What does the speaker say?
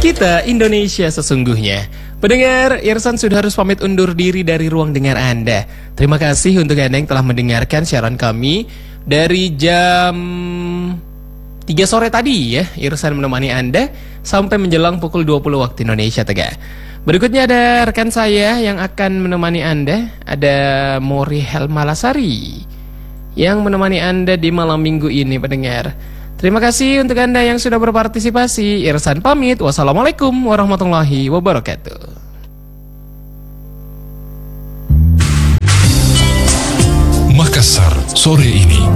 Kita Indonesia sesungguhnya. Pendengar, Irsan sudah harus pamit undur diri dari ruang dengar Anda. Terima kasih untuk Anda yang telah mendengarkan siaran kami dari jam 3 sore tadi ya. Irsan menemani Anda sampai menjelang pukul 20 waktu Indonesia Tengah. Berikutnya ada rekan saya yang akan menemani Anda. Ada Mori Helmalasari yang menemani Anda di malam minggu ini, pendengar. Terima kasih untuk Anda yang sudah berpartisipasi. Irsan pamit. Wassalamualaikum warahmatullahi wabarakatuh. Makassar sore ini.